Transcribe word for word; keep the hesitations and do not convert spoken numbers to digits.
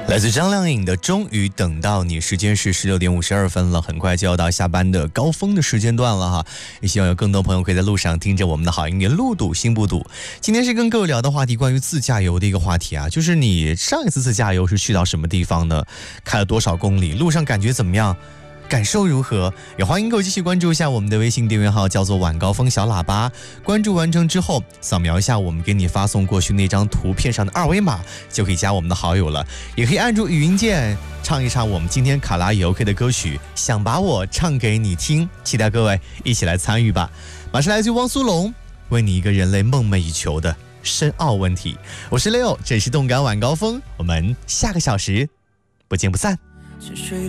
来自张靓颖的《终于等到你》，时间是十六点五十二分了，很快就要到下班的高峰的时间段了哈，也希望有更多朋友可以在路上听着我们的好音乐，路堵心不堵。今天是跟各位聊的话题关于自驾游的一个话题啊，就是你上一次自驾游是去到什么地方呢？开了多少公里？路上感觉怎么样？感受如何？也欢迎各位继续关注一下我们的微信订阅号，叫做晚高峰小喇叭。关注完成之后，扫描一下我们给你发送过去那张图片上的二维码，就可以加我们的好友了。也可以按住语音键唱一唱我们今天卡拉也 OK 的歌曲，想把我唱给你听。期待各位一起来参与吧。马上来自汪苏泷，为你一个人类梦寐以求的深奥问题。我是 Leo， 这里是动感晚高峰，我们下个小时不见不散。